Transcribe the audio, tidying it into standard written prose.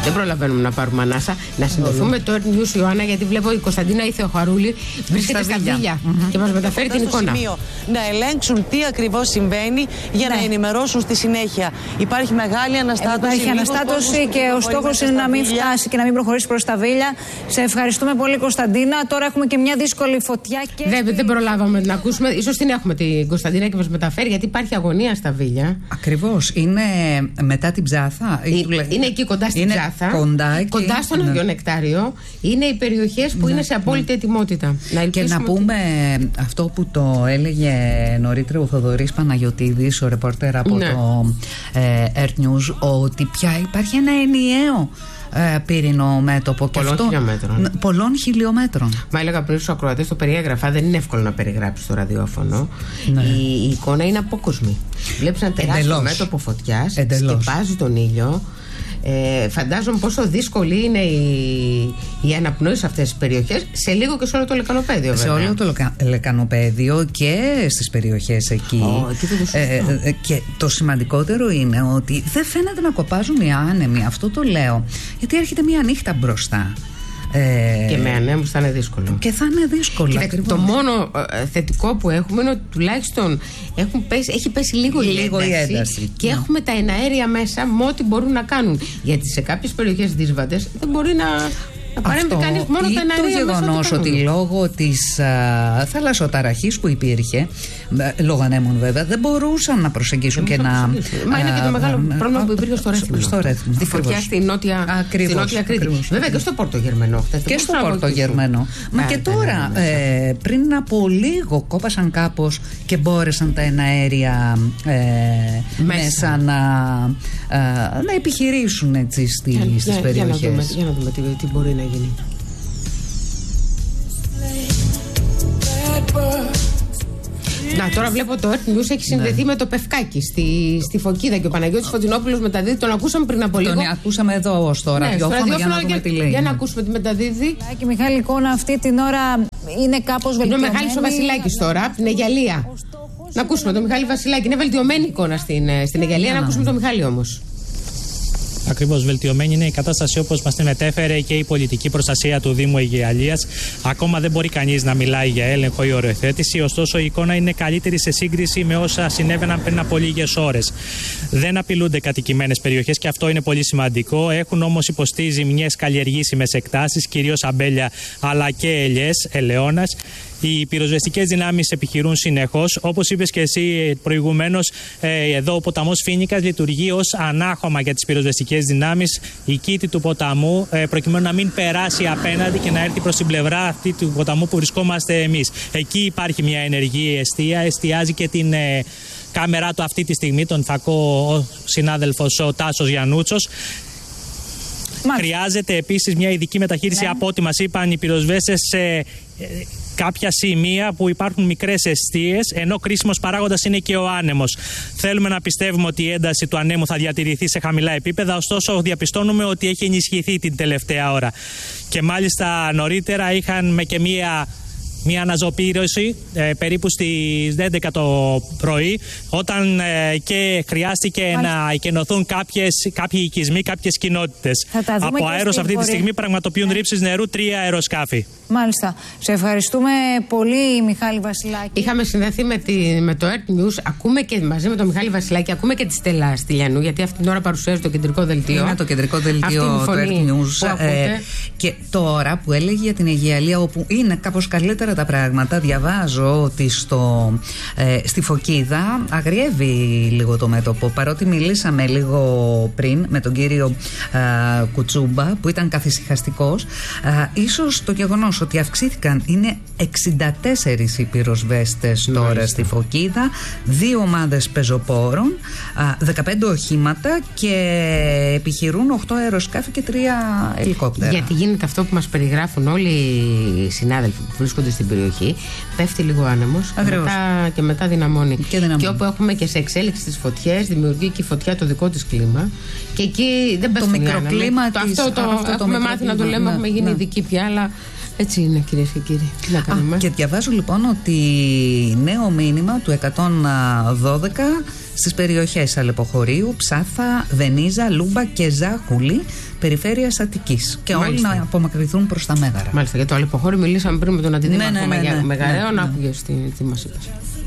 Δεν προλαβαίνουμε να πάρουμε ανάσα. Να συνδεθούμε το Earth News, Ιωάννα, γιατί βλέπω η Κωνσταντίνα η Θεοχαρούλη βρίσκεται στα Βίλια και μας μεταφέρει την εικόνα. Να ελέγξουν τι ακριβώς συμβαίνει για να ενημερώσουν στη συνέχεια. Υπάρχει μεγάλη αναστάτωση. Υπάρχει αναστάτωση και ο στόχος είναι να μην φτάσει και να μην προχωρήσει προς τα Βίλια. Σε ευχαριστούμε πολύ, Κωνσταντίνα. Τώρα έχουμε και μια δύσκολη φωτιά. Δεν προλάβαμε να ακούσουμε. Ίσως την έχουμε την Κωνσταντίνα και μας μεταφέρει, γιατί υπάρχει αγωνία στα Βίλια. Ακριβώς. Είναι μετά την Ψάθα. Είναι εκεί κοντά στην Ψάθα. Κοντά στον Αγιο Νεκτάριο. Είναι οι περιοχές που είναι σε απόλυτη ετοιμότητα. Και να πούμε αυτό που το έλεγε νωρίτερα ο Θοδωρής Παναγιωτίδης, ο ρεπόρτερ από το Earth News, ότι πια υπάρχει ένα ενιαίο πύρινο μέτωπο. Πολλών χιλιόμετρων. Μα έλεγα πριν στους ακροατές, το περιέγραφα, δεν είναι εύκολο να περιγράψει στο ραδιόφωνο. Η εικόνα είναι απόκοσμη. Βλέπεις ένα τεράστιο μέτωπο φωτιάς, σκεπάζει τον ήλιο. Φαντάζομαι πόσο δύσκολη είναι η αναπνοή σε αυτές τις περιοχές, σε λίγο και σε όλο το λεκανοπέδιο, βέβαια. Σε όλο το λεκανοπέδιο και στις περιοχές εκεί. Και το σημαντικότερο είναι ότι δεν φαίνεται να κοπάζουν οι άνεμοι. Αυτό το λέω γιατί έρχεται μια νύχτα μπροστά. Και με ανέμους θα είναι δύσκολο. Και θα είναι δύσκολο. Το μόνο θετικό που έχουμε είναι ότι τουλάχιστον έχει πέσει λίγο η ένταση και έχουμε τα εναέρια μέσα με ό,τι μπορούν να κάνουν. Γιατί σε κάποιες περιοχές δύσβατες δεν μπορεί να παρέμβει κανείς, μόνο τα εναέρια μέσα. Το γεγονός ότι λόγω της θαλασσοταραχής που υπήρχε, λόγω ανέμων βέβαια, δεν μπορούσαν να προσεγγίσουν και να. Μα είναι και το μεγάλο πρόβλημα που υπήρχε στο Ρέθμνο. Στη φωτιά στη Νότια Κρήτη. Βέβαια και στο Πόρτο Γερμανό. Και στο Πόρτο Γερμανό. Μα και τώρα, πριν από λίγο, κόπασαν κάπως και μπόρεσαν τα εναέρια μέσα να επιχειρήσουν έτσι στις περιοχές. Για να δούμε τι μπορεί να γίνει. Να, τώρα βλέπω το Earth News έχει συνδεθεί με το Πευκάκι στη Φωκίδα και ο Παναγιώτης Φωτεινόπουλος μεταδίδει. Τον ακούσαμε πριν από λίγο. Τον ακούσαμε εδώ στο ραδιόφωνο για να δούμε τι λέει. Για να ακούσουμε τη μεταδίδει. Και Μιχάλη, εικόνα αυτή την ώρα είναι κάπως βελτιωμένη. Είναι ο Μιχάλης ο Βασιλάκης τώρα, από την Αιγιαλία. Να ακούσουμε τον Μιχάλη Βασιλάκη. Είναι βελτιωμένη εικόνα στην Αιγιαλία. Να ακούσουμε τον Μιχάλη όμως. Ακριβώς, βελτιωμένη είναι η κατάσταση όπως μας την μετέφερε και η πολιτική προστασία του Δήμου Αιγιαλίας. Ακόμα δεν μπορεί κανείς να μιλάει για έλεγχο ή οριοθέτηση, ωστόσο η εικόνα είναι καλύτερη σε σύγκριση με όσα συνέβαιναν πριν από λίγες ώρες. Δεν απειλούνται κατοικημένες περιοχές και αυτό είναι πολύ σημαντικό. Έχουν όμως υποστεί ζημιές καλλιεργήσιμες εκτάσεις, κυρίως αμπέλια αλλά και ελιές, ελαιώνας. Οι πυροσβεστικές δυνάμεις επιχειρούν συνεχώς. Όπως είπες και εσύ προηγουμένως, εδώ ο ποταμός Φοίνικας λειτουργεί ως ανάχωμα για τις πυροσβεστικές δυνάμεις. Η κήτη του ποταμού, προκειμένου να μην περάσει απέναντι και να έρθει προς την πλευρά αυτή του ποταμού που βρισκόμαστε εμείς. Εκεί υπάρχει μια ενεργή εστία, εστιάζει και την κάμερά του αυτή τη στιγμή, τον φακό συνάδελφος ο Τάσος Γιαννούτσος. Χρειάζεται επίσης μια ειδική μεταχείριση από ό,τι μας είπαν οι πυροσβέστες σε κάποια σημεία που υπάρχουν μικρές εστίες, ενώ κρίσιμος παράγοντας είναι και ο άνεμος. Θέλουμε να πιστεύουμε ότι η ένταση του ανέμου θα διατηρηθεί σε χαμηλά επίπεδα, ωστόσο διαπιστώνουμε ότι έχει ενισχυθεί την τελευταία ώρα. Και μάλιστα νωρίτερα είχαν και μια αναζωπήρωση περίπου στις 11 το πρωί, όταν και χρειάστηκε να εκενωθούν κάποιοι οικισμοί, κάποιες κοινότητες. Από αέρος αυτή τη στιγμή πραγματοποιούν ρήψεις νερού 3 αεροσκάφη. Μάλιστα. Σε ευχαριστούμε πολύ, Μιχάλη Βασιλάκη. Είχαμε συνδεθεί με το Earth News. Ακούμε και μαζί με τον Μιχάλη Βασιλάκη, ακούμε και τη Στέλλα Στυλιανού, γιατί αυτή την ώρα παρουσιάζει το κεντρικό δελτίο. Είναι το κεντρικό δελτίο του Earth News. Και τώρα που έλεγε για την Αιγιαλία, όπου είναι κάπως καλύτερα τα πράγματα, διαβάζω ότι στη Φωκίδα αγριεύει λίγο το μέτωπο. Παρότι μιλήσαμε λίγο πριν με τον κύριο Κουτσούμπα, που ήταν καθησυχαστικός, ίσως το γεγονός ότι αυξήθηκαν, είναι 64 οι πυροσβέστες τώρα στη Φωκίδα, 2 ομάδες πεζοπόρων, 15 οχήματα και επιχειρούν 8 αεροσκάφη και 3 ελικόπτερα. Γιατί γίνεται αυτό που μας περιγράφουν όλοι οι συνάδελφοι που βρίσκονται στην περιοχή, πέφτει λίγο άνεμος και μετά δυναμώνει. Και όπου έχουμε και σε εξέλιξη τις φωτιές, δημιουργεί και η φωτιά το δικό της κλίμα και εκεί δεν πέφτει το μικροκλίμα. Αυτό έχουμε μάθει να το λέμε, έχουμε γίνει ειδικοί πια, αλλά έτσι είναι, κυρίες και κύριοι. Τι να κάνουμε. Και διαβάζω λοιπόν ότι νέο μήνυμα του 112 στις περιοχές Αλεποχωρίου, Ψάθα, Βενίζα, Λούμπα και Ζάχουλη, περιφέρειας Αττικής. Και όλοι να απομακρυνθούν προς τα Μέγαρα. Μάλιστα, για το Αλεποχώριο μιλήσαμε πριν με τον αντιδήμαρχο Μεγαρέων, άκουγες τι μας είπες.